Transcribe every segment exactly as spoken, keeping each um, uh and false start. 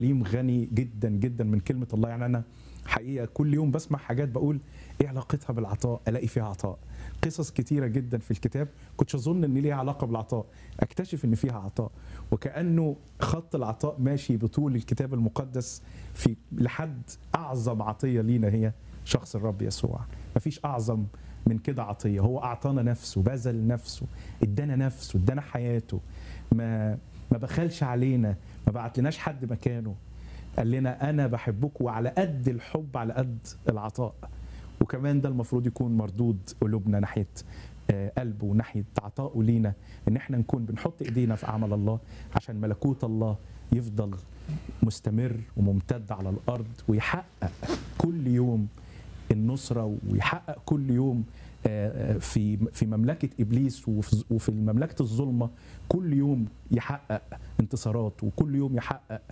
تعليم غني جدا جدا من كلمه الله. يعني انا حقيقه كل يوم بسمع حاجات بقول ايه علاقتها بالعطاء، الاقي فيها عطاء. قصص كتيره جدا في الكتاب كنتش اظن ان ليها علاقه بالعطاء، اكتشف ان فيها عطاء، وكانه خط العطاء ماشي بطول الكتاب المقدس في لحد اعظم عطيه لينا هي شخص الرب يسوع. مفيش اعظم من كده عطيه، هو اعطانا نفسه، بذل نفسه، ادانا نفسه، ادانا حياته، ما ما بخلش علينا، ما بعت لناش حد مكانه، قال لنا انا بحبكم، وعلى قد الحب على قد العطاء. وكمان ده المفروض يكون مردود قلوبنا ناحيه قلبه وناحيه عطائه لينا، ان احنا نكون بنحط ايدينا في اعمال الله عشان ملكوت الله يفضل مستمر وممتد على الارض، ويحقق كل يوم النصره، ويحقق كل يوم في في مملكه ابليس وفي مملكه الظلمه، كل يوم يحقق انتصارات، وكل يوم يحقق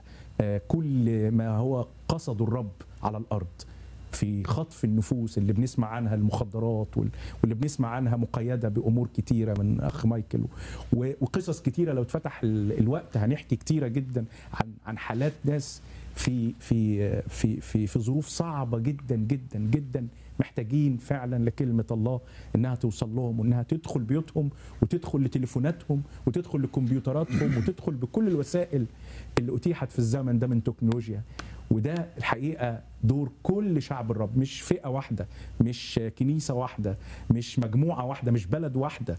كل ما هو قصده الرب على الارض في خطف النفوس اللي بنسمع عنها المخدرات، واللي بنسمع عنها مقيده بامور كتيره من اخ مايكل، وقصص كتيره لو اتفتح الوقت هنحكي كتيره جدا عن عن حالات ناس في في في في في ظروف صعبه جدا جدا جدا، محتاجين فعلا لكلمه الله انها توصل لهم، وانها تدخل بيوتهم، وتدخل لتليفوناتهم، وتدخل لكمبيوتراتهم، وتدخل بكل الوسائل اللي اتيحت في الزمن ده من تكنولوجيا. وده الحقيقه دور كل شعب الرب، مش فئه واحده، مش كنيسه واحده، مش مجموعه واحده، مش بلد واحده.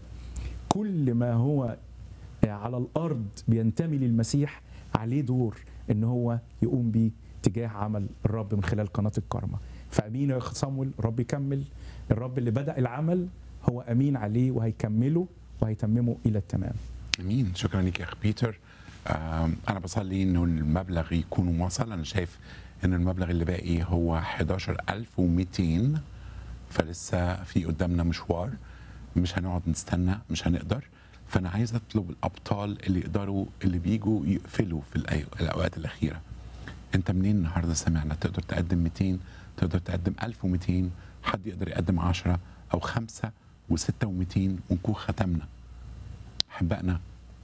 كل ما هو على الارض بينتمي للمسيح عليه دور ان هو يقوم بيه تجاه عمل الرب من خلال قناه الكرمه. فامين يا اخ صامويل، الرب يكمل. الرب اللي بدا العمل هو امين عليه، وهيكمله وهيتممه الى التمام. امين. شكرا لك يا اخ بيتر. انا بصلي انه المبلغ يكون وصل. انا شايف ان المبلغ اللي باقي هو احد عشر ألف ومئتين، فلسه في قدامنا مشوار، مش هنقعد نستنى، مش هنقدر. فانا عايز اطلب الابطال اللي يقدروا، اللي بيجوا يقفلوا في الاوقات الاخيره. انت منين النهارده سمعنا؟ تقدر تقدم مئتين، تقدر تقدم ألف ومئتين، حد يقدر يقدم عشرة او خمسة وستة ومئتين، ونكون ختمنا. احبائنا،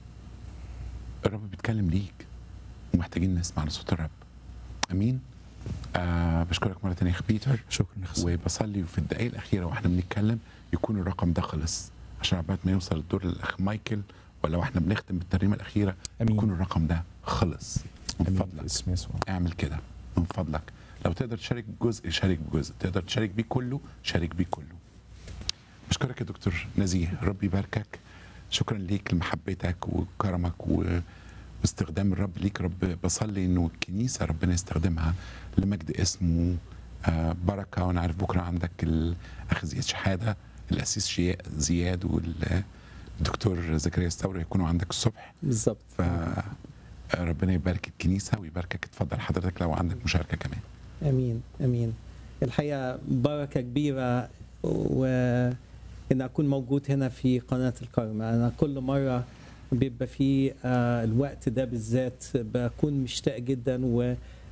الرب بيتكلم ليك ومحتاجين نسمع لصوت الرب. امين. آه بشكرك مره ثانيه يا اخ بيتر. شكرا. وبصلي في الدقائق الاخيره واحنا بنتكلم يكون الرقم ده خلص، عشان عبال ما يوصل الدور للاخ مايكل، ولا واحنا بنختم بالترنيمه الاخيره أمين. يكون الرقم ده خلص. من فضلك اسم يسوع اعمل كده من فضلك. لو تقدر تشارك بجزء شارك بجزء، تقدر تشارك بيه كله شارك بيه كله. بشكرك يا دكتور نزيه، ربي يباركك. شكرا ليك لمحبتك وكرمك و واستخدام الرب ليك. رب بصلي انه الكنيسه ربنا يستخدمها لمجد اسمه. آه بركه. وانا عارف بكره عندك الاخ زياد شحاده، الاسيس زياد، والدكتور زكريا الثوري يكونوا عندك الصبح بالظبط. فربنا يبارك الكنيسه ويباركك. اتفضل حضرتك لو عندك مشاركه كمان. امين امين. الحقيقه بركه كبيره وان اكون موجود هنا في قناه الكرمه. انا كل مره بيبقى في آه الوقت ده بالذات بكون مشتاق جدا، و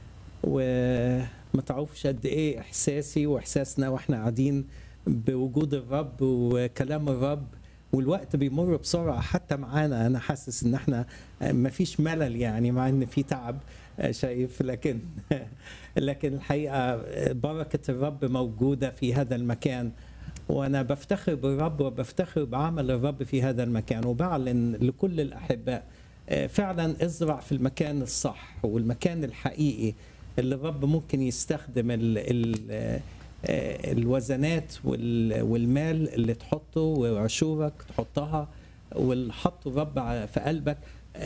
وما تعرفش قد ايه احساسي واحساسنا واحنا قاعدين بوجود الرب وكلام الرب، والوقت بيمر بسرعه حتى معانا. انا حاسس ان احنا ما فيش ملل، يعني مع ان في تعب شايف، لكن لكن الحقيقه بركه الرب موجوده في هذا المكان، وأنا بفتخر بالرب وبفتخر بعمل الرب في هذا المكان. وبعلن لكل الأحباء فعلا ازرع في المكان الصح والمكان الحقيقي اللي الرب ممكن يستخدم ال ال الوزنات والمال اللي تحطه وعشورك تحطها واللي حطه الرب في قلبك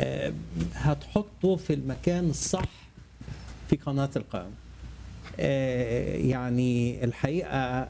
هتحطه في المكان الصح في قناة الكرمة. يعني الحقيقة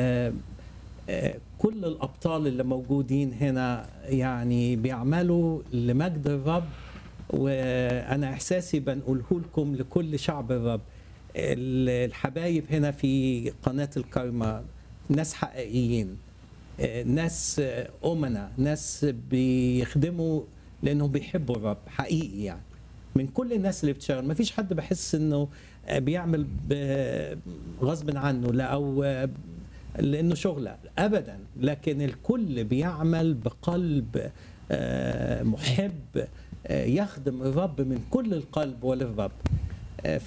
كل الأبطال اللي موجودين هنا يعني بيعملوا لمجد الرب، وأنا إحساسي بنقوله لكم لكل شعب الرب. الحبايب هنا في قناة الكرمة ناس حقيقيين، ناس أمنا، ناس بيخدموا لأنهم بيحبوا الرب حقيقي. يعني من كل الناس اللي بتشتغل ما فيش حد بحس أنه بيعمل غصب عنه لا أو لأنه شغله أبدا، لكن الكل بيعمل بقلب محب يخدم الرب من كل القلب وللرب.